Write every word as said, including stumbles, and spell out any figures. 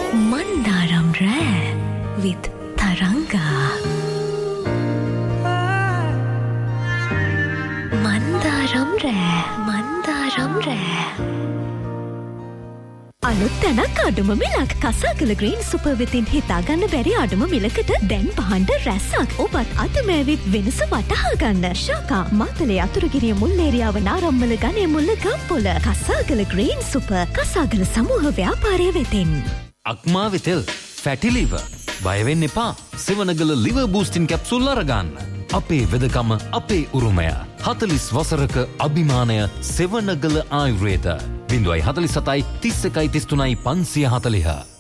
Mandaram Rare with Taranga. Mandaram Rare, Mandaram Rare. අලුත් තැනක් අඩුම මිලක් කසාගල ග්‍රීන් සුපර් විතින් හිතාගන්න බැරි අඩුම මිලකට දැන් පහන්ඩ රැස්සක් ඔබත් අතමෑවිත් වෙනස වටහාගන්න ශාකා මාතලේ අතුරුගිරිය මුල්ලේරියාව නාරම්මල ගණය මුල්ල ගම්පොල කසාගල ග්‍රීන් සුපර් කසාගල සමූහ ව්‍යාපාරය වෙතින් අක්මා වෙතෙල් ෆැටිලිව බයවෙන්න එපා සෙවනගල ලිව බූස්ටින් කැප්සුල් අරගන්න අපේ වෙදකම අපේ උරුමය හතලිස් වසරක අභිමානය සෙවනගල ආයුර්වේද වින්දුවයි හතලිස් සතයි තිස් එකයි තිස් තුනයි පන්සිය හතලිහ